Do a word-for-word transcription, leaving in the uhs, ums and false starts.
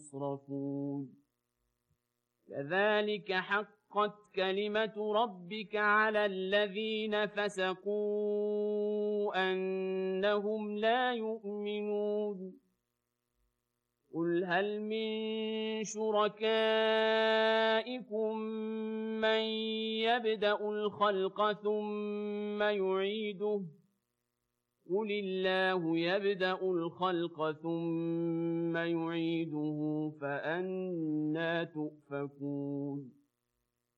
يصرفون كذلك حقت كلمة ربك على الذين فسقوا أنهم لا يؤمنون قل هل من شركائكم من يبدأ الخلق ثم يعيده قل الله يبدأ الخلق ثم يعيده فأنى تؤفكون